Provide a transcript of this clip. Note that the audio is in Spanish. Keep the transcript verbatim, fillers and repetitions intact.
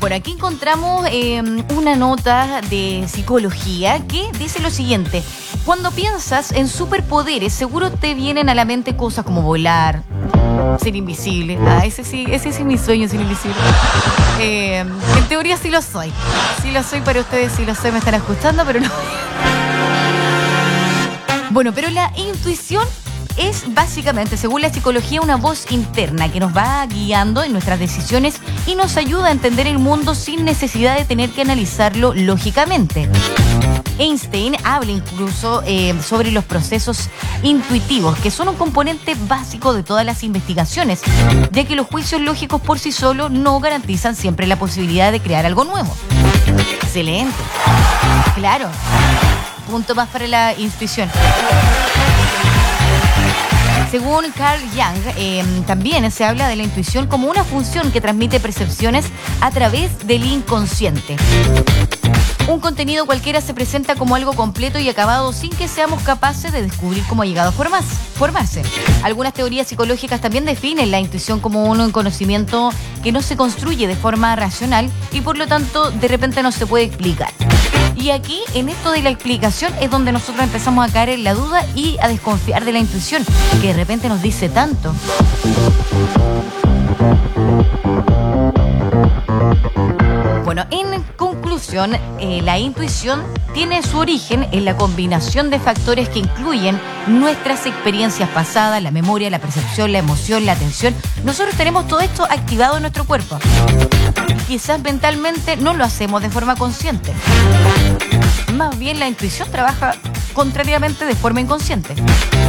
Bueno, aquí encontramos eh, una nota de psicología que dice lo siguiente. Cuando piensas en superpoderes, seguro te vienen a la mente cosas como volar, ser invisible. Ah, ese sí, ese sí es mi sueño, ser invisible. Eh, en teoría sí lo soy. Sí lo soy para ustedes, sí lo sé, me están escuchando, pero no. Bueno, pero la intuición es básicamente, según la psicología, una voz interna que nos va guiando en nuestras decisiones y nos ayuda a entender el mundo sin necesidad de tener que analizarlo lógicamente. Einstein habla incluso eh, sobre los procesos intuitivos, que son un componente básico de todas las investigaciones, ya que los juicios lógicos por sí solos no garantizan siempre la posibilidad de crear algo nuevo. Excelente. Claro. Punto más para la intuición. Según Carl Jung, eh, también se habla de la intuición como una función que transmite percepciones a través del inconsciente. Un contenido cualquiera se presenta como algo completo y acabado sin que seamos capaces de descubrir cómo ha llegado a formarse. formarse. Algunas teorías psicológicas también definen la intuición como un conocimiento que no se construye de forma racional y por lo tanto de repente no se puede explicar. Y aquí, en esto de la explicación, es donde nosotros empezamos a caer en la duda y a desconfiar de la intuición, que de repente nos dice tanto. Bueno, en conclusión, eh, la intuición tiene su origen en la combinación de factores que incluyen nuestras experiencias pasadas, la memoria, la percepción, la emoción, la atención. Nosotros tenemos todo esto activado en nuestro cuerpo. Quizás mentalmente no lo hacemos de forma consciente. Más bien la intuición trabaja contrariamente de forma inconsciente.